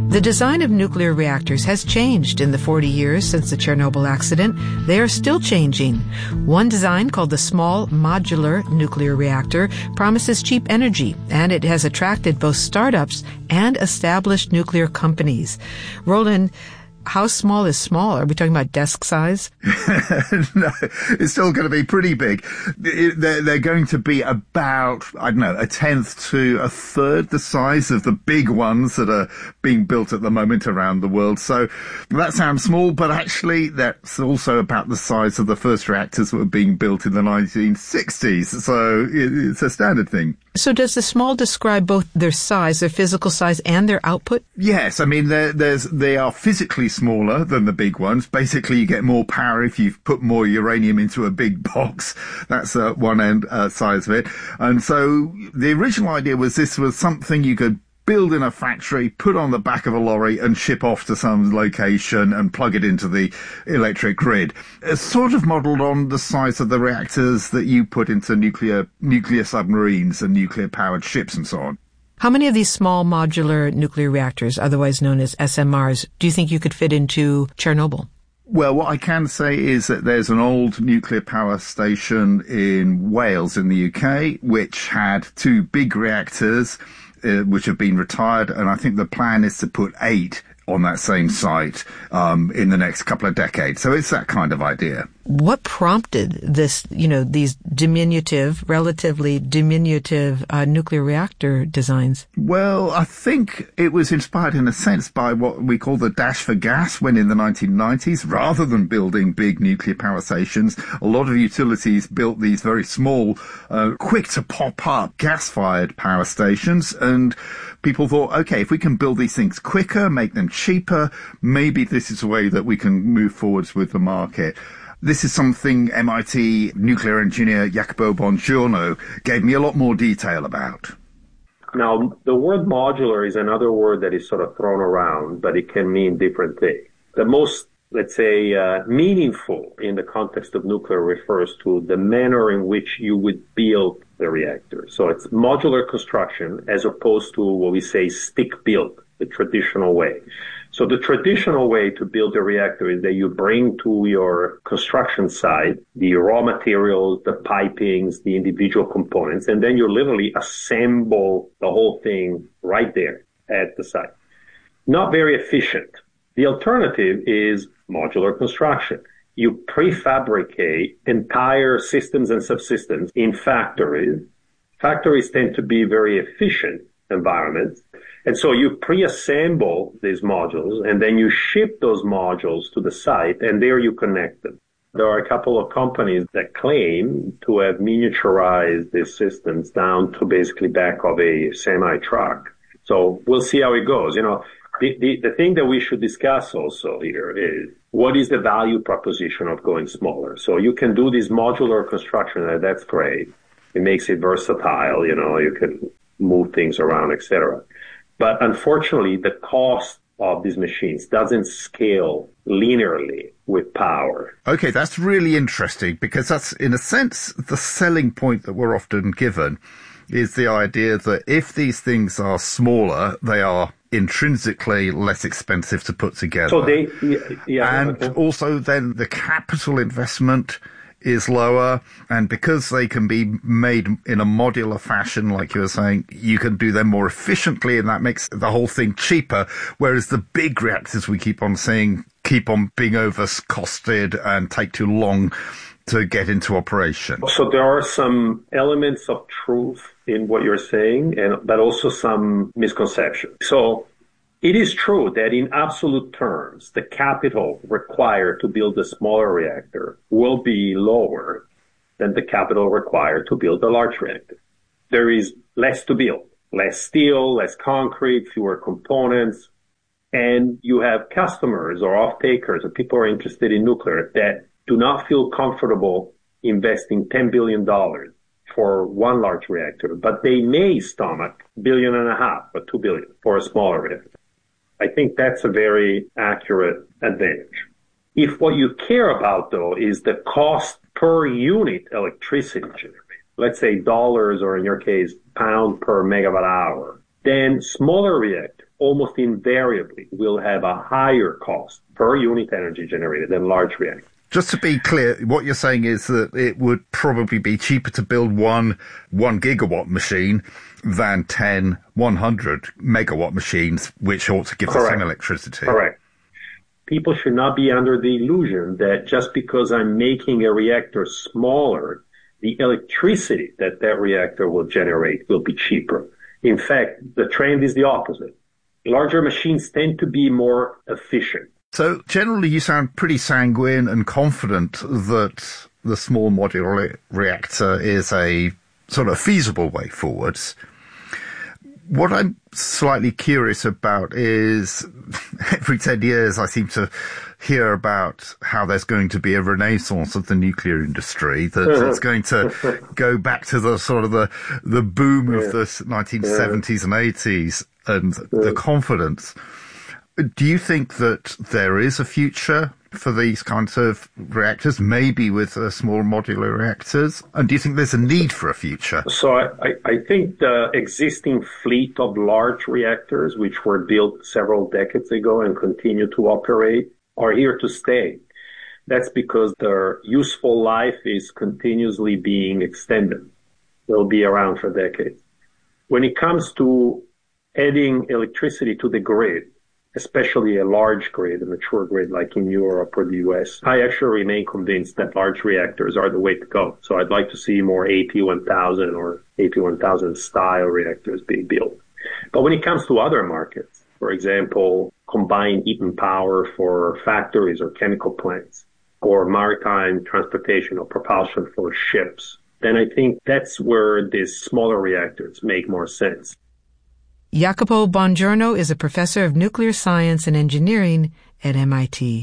The design of nuclear reactors has changed in the 40 years since the Chernobyl accident. They are still changing. One design, called the Small Modular Nuclear Reactor, promises cheap energy, and it has attracted both startups and established nuclear companies. Roland, how small is small? Are we talking about desk size? No, it's still going to be pretty big. They're going to be about, I don't know, a tenth to a third the size of the big ones that are being built at the moment around the world. So that sounds small, but actually that's also about the size of the first reactors that were being built in the 1960s. So it's a standard thing. So does the small describe both their size, their physical size, and their output? Yes, I mean, they are physically smaller than the big ones. Basically, you get more power if you put more uranium into a big box. That's one end size of it. And so the original idea was this was something you could build in a factory, put on the back of a lorry and ship off to some location and plug it into the electric grid. It's sort of modelled on the size of the reactors that you put into nuclear submarines and nuclear-powered ships and so on. How many of these small modular nuclear reactors, otherwise known as SMRs, do you think you could fit into Chernobyl? Well, what I can say is that there's an old nuclear power station in Wales in the UK, which had two big reactors, which have been retired, and I think the plan is to put 8 on that same site in the next couple of decades. So it's that kind of idea. What prompted this, these relatively diminutive nuclear reactor designs? Well, I think it was inspired in a sense by what we call the dash for gas, when in the 1990s, rather than building big nuclear power stations, a lot of utilities built these very small, quick to pop up gas-fired power stations, and people thought, okay, if we can build these things quicker, make them cheaper, maybe this is a way that we can move forwards with the market. This is something MIT nuclear engineer Jacopo Bongiorno gave me a lot more detail about. Now, the word modular is another word that is sort of thrown around, but it can mean different things. The most, let's say, meaningful in the context of nuclear refers to the manner in which you would build the reactor. So it's modular construction as opposed to what we say stick-built, the traditional way. So the traditional way to build a reactor is that you bring to your construction site the raw materials, the pipings, the individual components, and then you literally assemble the whole thing right there at the site. Not very efficient. The alternative is modular construction. You prefabricate entire systems and subsystems in factories. Factories tend to be very efficient environments. And so you pre-assemble these modules, and then you ship those modules to the site, and there you connect them. There are a couple of companies that claim to have miniaturized these systems down to basically back of a semi-truck. So we'll see how it goes. The thing that we should discuss also here is what is the value proposition of going smaller? So you can do this modular construction, and that's great. It makes it versatile, you can move things around, etc. But unfortunately, the cost of these machines doesn't scale linearly with power. Okay, that's really interesting, because that's, in a sense, the selling point that we're often given is the idea that if these things are smaller, they are intrinsically less expensive to put together. So and also then the capital investment is lower, and because they can be made in a modular fashion, like you were saying, you can do them more efficiently, and that makes the whole thing cheaper, whereas the big reactors we keep on seeing keep on being over-costed and take too long to get into operation. So there are some elements of truth in what you're saying, but also some misconception. So it is true that in absolute terms, the capital required to build a smaller reactor will be lower than the capital required to build a large reactor. There is less to build, less steel, less concrete, fewer components, and you have customers or off-takers or people who are interested in nuclear that do not feel comfortable investing $10 billion for one large reactor, but they may stomach $1.5 billion or $2 billion for a smaller reactor. I think that's a very accurate advantage. If what you care about, though, is the cost per unit electricity generated, let's say dollars, or in your case, pound per megawatt hour, then smaller reactors almost invariably will have a higher cost per unit energy generated than large reactors. Just to be clear, what you're saying is that it would probably be cheaper to build one gigawatt machine than 10 100 megawatt machines, which ought to give the same electricity. Correct. People should not be under the illusion that just because I'm making a reactor smaller, the electricity that reactor will generate will be cheaper. In fact, the trend is the opposite. Larger machines tend to be more efficient. So generally you sound pretty sanguine and confident that the small modular reactor is a sort of feasible way forwards. What I'm slightly curious about is every 10 years I seem to hear about how there's going to be a renaissance of the nuclear industry, that it's going to go back to the sort of the boom of the 1970s and 80s and the confidence. Do you think that there is a future for these kinds of reactors, maybe with small modular reactors? And do you think there's a need for a future? So I think the existing fleet of large reactors, which were built several decades ago and continue to operate, are here to stay. That's because their useful life is continuously being extended. They'll be around for decades. When it comes to adding electricity to the grid, especially a large grid, a mature grid like in Europe or the US, I actually remain convinced that large reactors are the way to go. So I'd like to see more AP1000 or AP1000 style reactors being built. But when it comes to other markets, for example, combined heat and power for factories or chemical plants, or maritime transportation or propulsion for ships, then I think that's where these smaller reactors make more sense. Jacopo Bongiorno is a professor of nuclear science and engineering at MIT.